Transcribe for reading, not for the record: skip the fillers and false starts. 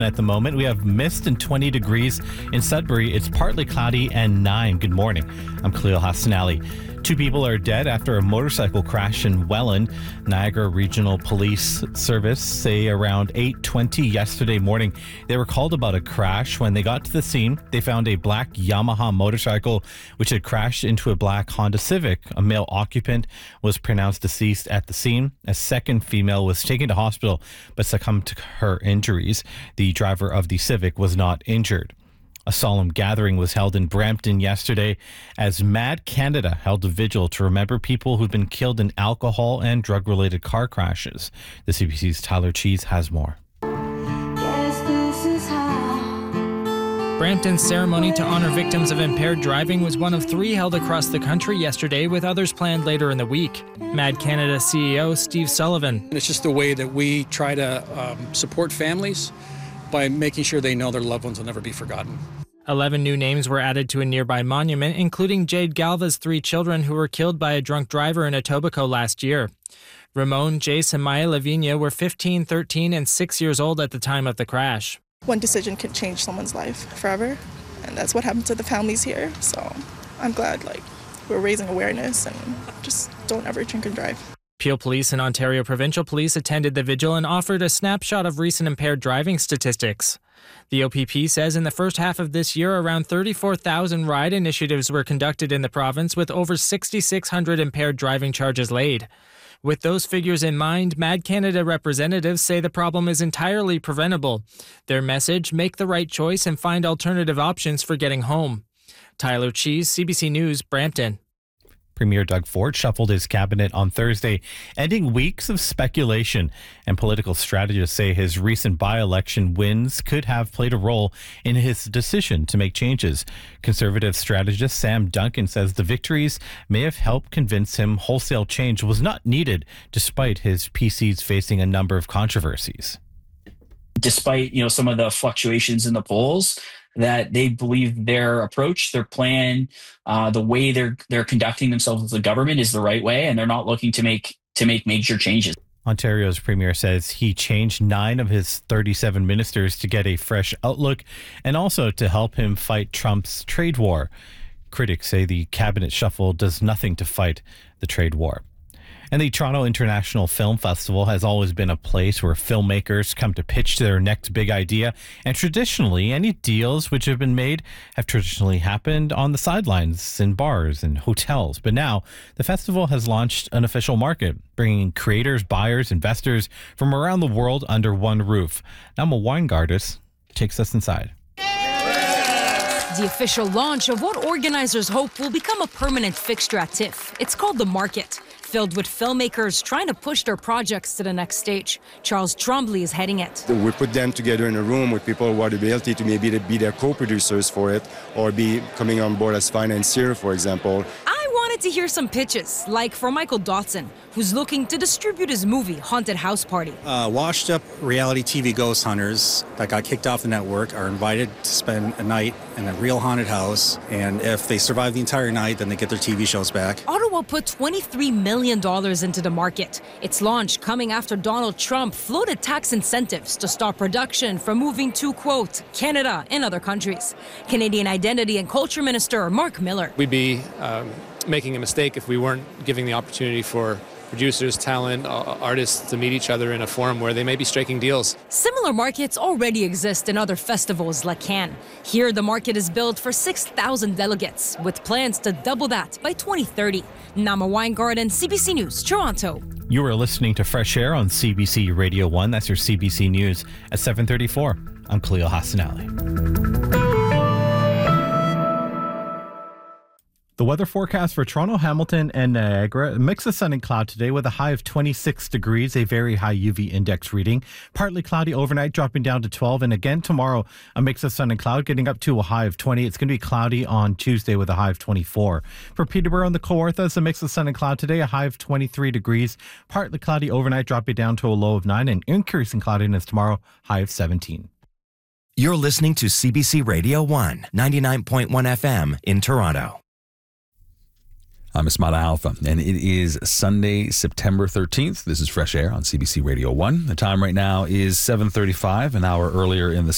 At the moment, we have mist and 20 degrees. In Sudbury, it's partly cloudy and 9. Good morning. I'm Khalil Hassanali. 2 people are dead after a motorcycle crash in Welland. Niagara Regional Police Service say around 8:20 yesterday morning, they were called about a crash. When they got to the scene, they found a black Yamaha motorcycle which had crashed into a black Honda Civic. A male occupant was pronounced deceased at the scene. A second female was taken to hospital but succumbed to her injuries. The driver of the Civic was not injured. A solemn gathering was held in Brampton yesterday as Mad Canada held a vigil to remember people who've been killed in alcohol and drug-related car crashes. The CBC's Tyler Cheese has more. Brampton's ceremony to honor victims of impaired driving was one of 3 held across the country yesterday, with others planned later in the week. Mad Canada CEO Steve Sullivan. It's just a way that we try to support families by making sure they know their loved ones will never be forgotten. 11 new names were added to a nearby monument, including Jade Galva's 3 children who were killed by a drunk driver in Etobicoke last year. Ramon, Jace, and Maya Lavinia were 15, 13, and 6 years old at the time of the crash. One decision can change someone's life forever, and that's what happened to the families here. So I'm glad we're raising awareness and just don't ever drink and drive. Peel Police and Ontario Provincial Police attended the vigil and offered a snapshot of recent impaired driving statistics. The OPP says in the first half of this year, around 34,000 ride initiatives were conducted in the province, with over 6,600 impaired driving charges laid. With those figures in mind, Mad Canada representatives say the problem is entirely preventable. Their message: make the right choice and find alternative options for getting home. Tyler Cheese, CBC News, Brampton. Premier Doug Ford shuffled his cabinet on Thursday, ending weeks of speculation, and political strategists say his recent by-election wins could have played a role in his decision to make changes. Conservative strategist Sam Duncan says the victories may have helped convince him wholesale change was not needed, despite his PCs facing a number of controversies. Despite, some of the fluctuations in the polls, that they believe their approach, their plan, the way they're conducting themselves as a government is the right way, and they're not looking to make major changes. Ontario's premier says he changed 9 of his 37 ministers to get a fresh outlook and also to help him fight Trump's trade war. Critics say the cabinet shuffle does nothing to fight the trade war. And the Toronto International Film Festival has always been a place where filmmakers come to pitch their next big idea. And traditionally, any deals which have been made have traditionally happened on the sidelines in bars and hotels. But now the festival has launched an official market, bringing creators, buyers, investors from around the world under one roof. Nama Weingardis takes us inside. The official launch of what organizers hope will become a permanent fixture at TIFF. It's called The Market, filled with filmmakers trying to push their projects to the next stage. Charles Trombley is heading it. We put them together in a room with people who have the ability to maybe be their co-producers for it or be coming on board as financier, for example. I wanted to hear some pitches, like for Michael Dotson, who's looking to distribute his movie, Haunted House Party. Washed-up reality TV ghost hunters that got kicked off the network are invited to spend a night in a real haunted house, and if they survive the entire night, then they get their TV shows back. Ottawa put $23 million into the market. Its launch coming after Donald Trump floated tax incentives to stop production from moving to, quote, Canada and other countries. Canadian Identity and Culture Minister Mark Miller. We'd be making a mistake if we weren't giving the opportunity for producers, talent, artists to meet each other in a forum where they may be striking deals. Similar markets already exist in other festivals like Cannes. Here, the market is built for 6,000 delegates, with plans to double that by 2030. Nama Weingarten, CBC News, Toronto. You are listening to Fresh Air on CBC Radio 1. That's your CBC News at 7:34. I'm Khalil Hassanali. The weather forecast for Toronto, Hamilton, and Niagara: a mix of sun and cloud today with a high of 26 degrees, a very high UV index reading. Partly cloudy overnight, dropping down to 12. And again tomorrow, a mix of sun and cloud, getting up to a high of 20. It's going to be cloudy on Tuesday with a high of 24. For Peterborough and the Kawarthas, a mix of sun and cloud today, a high of 23 degrees. Partly cloudy overnight, dropping down to a low of 9. And increasing cloudiness tomorrow, high of 17. You're listening to CBC Radio 1, 99.1 FM in Toronto. I'm Ismata Alpha, and it is Sunday, September 13th. This is Fresh Air on CBC Radio 1. The time right now is 7:35, an hour earlier in the